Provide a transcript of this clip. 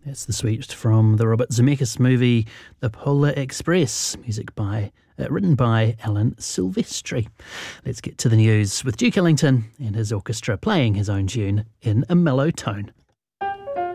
That's the suite from the Robert Zemeckis movie The Polar Express, music written by Alan Silvestri. Let's get to the news with Duke Ellington and his orchestra playing his own tune in a mellow tone.